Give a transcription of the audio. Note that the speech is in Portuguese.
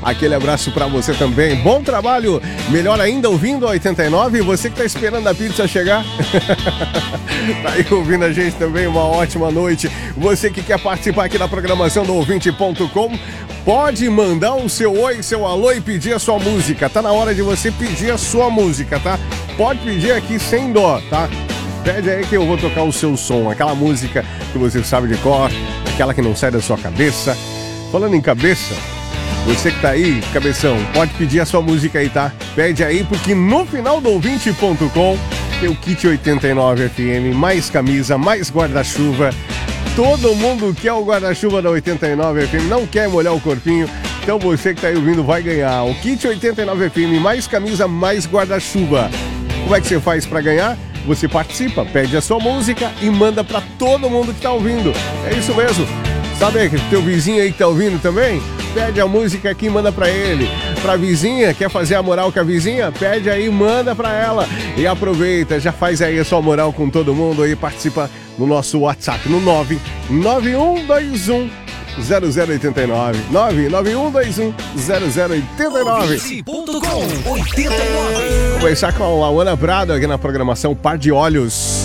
Aquele abraço pra você também. Bom trabalho, melhor ainda ouvindo a 89. Você que tá esperando a pizza chegar, tá aí ouvindo a gente também, uma ótima noite. Você que quer participar aqui da programação do ouvinte.com, pode mandar o seu oi, seu alô e pedir a sua música. Tá na hora de você pedir a sua música, tá? Pode pedir aqui sem dó, tá? Pede aí que eu vou tocar o seu som, aquela música que você sabe de cor, aquela que não sai da sua cabeça. Falando em cabeça, você que tá aí, cabeção, pode pedir a sua música aí, tá? Pede aí, porque no final do ouvinte.com tem o Kit 89 FM, mais camisa, mais guarda-chuva. Todo mundo quer o guarda-chuva da 89 FM, não quer molhar o corpinho. Então você que tá aí ouvindo vai ganhar o Kit 89 FM, mais camisa, mais guarda-chuva. Como é que você faz pra ganhar? Você participa, pede a sua música e manda pra todo mundo que tá ouvindo. É isso mesmo. Sabe teu vizinho aí que tá ouvindo também? Pede a música aqui e manda pra ele. Pra vizinha, quer fazer a moral com a vizinha? Pede aí, manda pra ela. E aproveita, já faz aí a sua moral com todo mundo aí, participa no nosso WhatsApp no 99121 0089 99121 0089. Começar com a Lauana Prado aqui na programação Par de Olhos.